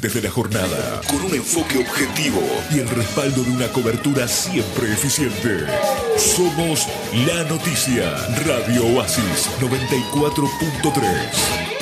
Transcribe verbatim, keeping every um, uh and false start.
importantes de la jornada, con un enfoque objetivo y el respaldo de una cobertura siempre eficiente. Somos La Noticia, Radio Oasis noventa y cuatro punto tres.